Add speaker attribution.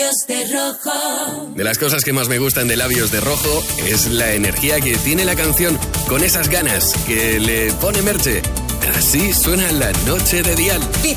Speaker 1: Labios de Rojo.
Speaker 2: De las cosas que más me gustan de Labios de Rojo es la energía que tiene la canción, con esas ganas que le pone Merche. Así suena La Noche de Dial.